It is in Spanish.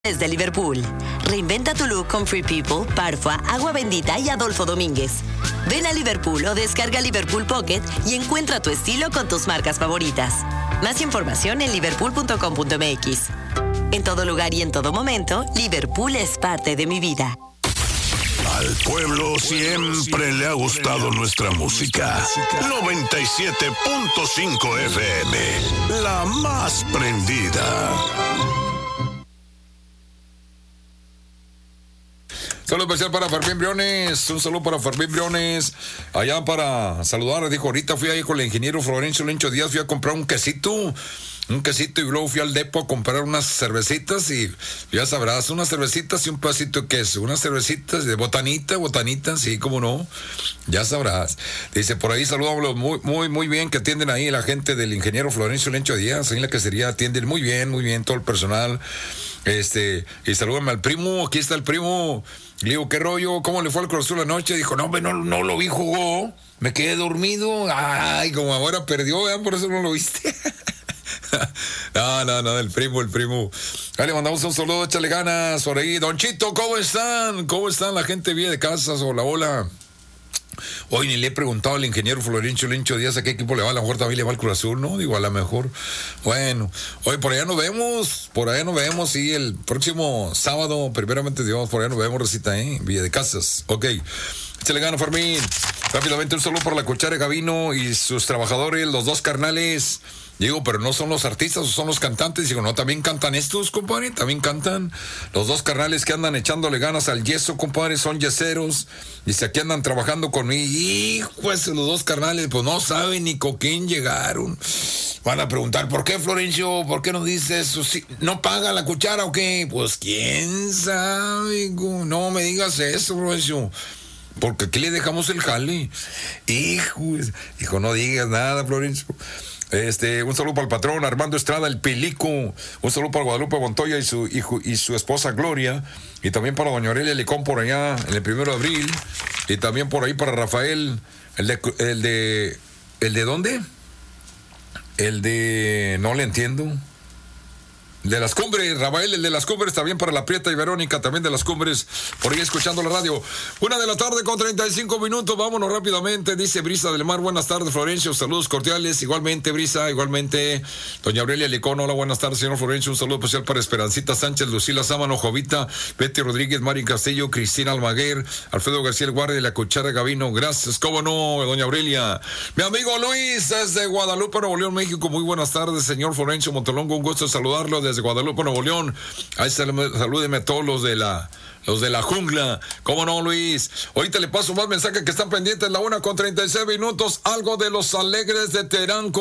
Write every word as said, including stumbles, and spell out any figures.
Desde Liverpool. Reinventa tu look con Free People, Parfua, Agua Bendita y Adolfo Domínguez. Ven a Liverpool o descarga Liverpool Pocket y encuentra tu estilo con tus marcas favoritas. Más información en liverpool punto com punto m x. En todo lugar y en todo momento, Liverpool es parte de mi vida. Al pueblo siempre le ha gustado nuestra música. noventa y siete punto cinco F M, la más prendida. Saludo especial para Fermín Briones, un saludo para Fermín Briones, allá para saludar, dijo, ahorita fui ahí con el ingeniero Florencio Lencho Díaz, fui a comprar un quesito, un quesito y luego fui al depo a comprar unas cervecitas y ya sabrás, unas cervecitas y un pedacito de queso, unas cervecitas de botanita, botanita, sí, cómo no, ya sabrás. Dice, por ahí saludamos muy, muy, muy bien que atienden ahí la gente del ingeniero Florencio Lencho Díaz, ahí en la quesería atienden muy bien, muy bien todo el personal. Este, y salúdame al primo, aquí está el primo. Le digo, ¿qué rollo? ¿Cómo le fue al Cruz Azul anoche? Dijo, no, no, no lo vi, jugó. Me quedé dormido. Ay, como ahora perdió, ¿eh? Por eso no lo viste. No, no, no, el primo, el primo. Ahí le mandamos un saludo, échale ganas por ahí. Don Chito, ¿cómo están? ¿Cómo están la gente vía de casas? Hola, hola. Hoy ni le he preguntado al ingeniero Florencio Lencho Díaz a qué equipo le va, a lo mejor también le va al Cruz Azul, ¿no? Digo, a lo mejor. Bueno, hoy por allá nos vemos, por allá nos vemos, sí, el próximo sábado, primeramente Dios, por allá nos vemos, Recita, ¿eh? Villa de Casas, ok. Se le gana, Fermín. Rápidamente un saludo para la Cuchara Gavino y sus trabajadores, los dos carnales. Digo, pero no son los artistas, son los cantantes. Digo, no, también cantan estos, compadre, también cantan. Los dos carnales que andan echándole ganas al yeso, compadre, son yeseros. Dice, aquí andan trabajando conmigo. Hijo, los dos carnales, pues no saben ni con quién llegaron. Van a preguntar, ¿por qué, Florencio? ¿Por qué no dices eso? ¿Sí? ¿No paga la cuchara o qué? Pues quién sabe, no me digas eso, Florencio. Porque aquí le dejamos el jale. Hijo, hijo, no digas nada, Florencio. Este, un saludo para el patrón Armando Estrada, el Pelico. Un saludo para Guadalupe Montoya y su hijo y su esposa Gloria. Y también para doña Aurelia Licón por allá en el primero de abril. Y también por ahí para Rafael, el de el de ¿el de dónde? El de no le entiendo. De las Cumbres, Rafael, el de las Cumbres, también para la Prieta y Verónica, también de las Cumbres, por ahí escuchando la radio. Una de la tarde con treinta y cinco minutos, vámonos rápidamente, dice Brisa del Mar, buenas tardes, Florencio, saludos cordiales, igualmente, Brisa, igualmente, doña Aurelia Licón, hola, buenas tardes, señor Florencio, un saludo especial para Esperancita Sánchez, Lucila Sámano, Jovita, Betty Rodríguez, Mari Castillo, Cristina Almaguer, Alfredo García El Guardia de la Cuchara Gavino, gracias, cómo no, doña Aurelia. Mi amigo Luis, desde Guadalupe, Nuevo León, México, muy buenas tardes, señor Florencio Montelongo, un gusto saludarlo, desde Guadalupe, Nuevo León. Ahí salúdeme a todos los de la los de la jungla. ¿Cómo no, Luis? Ahorita le paso más mensajes que están pendientes. La una con treinta y seis minutos. Algo de los Alegres de Terán.